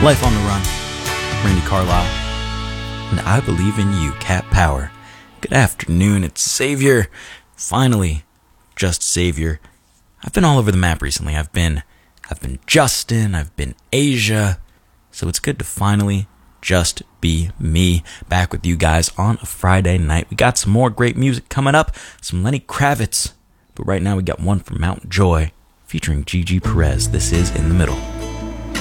Life on the Run, Randy Carlisle, and I Believe in You, Cat Power. Good afternoon, it's Xavier. Finally, just Xavier. I've been all over the map recently. I've been Justin, I've been Asia, so it's good to finally just be me, back with you guys on a Friday night. We got some more great music coming up, some Lenny Kravitz, but right now we got one from Mount Joy featuring Gigi Perez. This is In the Middle.